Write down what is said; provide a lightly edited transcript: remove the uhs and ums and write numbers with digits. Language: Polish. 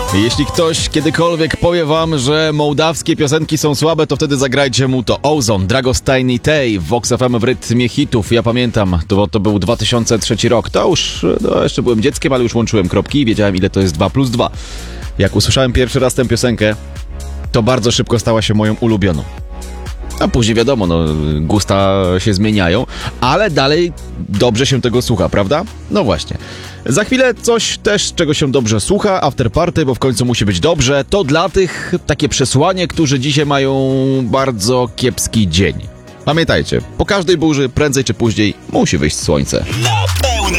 Jeśli ktoś kiedykolwiek powie wam, że mołdawskie piosenki są słabe, to wtedy zagrajcie mu to. Ozon, Dragostea Tej, Vox FM w rytmie hitów. Ja pamiętam, to był 2003 rok. To już, jeszcze byłem dzieckiem, ale już łączyłem kropki i wiedziałem, ile to jest 2 plus 2. Jak usłyszałem pierwszy raz tę piosenkę, to bardzo szybko stała się moją ulubioną. A później wiadomo, gusta się zmieniają, ale dalej dobrze się tego słucha, prawda? No właśnie. Za chwilę coś też, czego się dobrze słucha, afterparty, bo w końcu musi być dobrze. To dla tych takie przesłanie, którzy dzisiaj mają bardzo kiepski dzień. Pamiętajcie, po każdej burzy, prędzej czy później, musi wyjść słońce.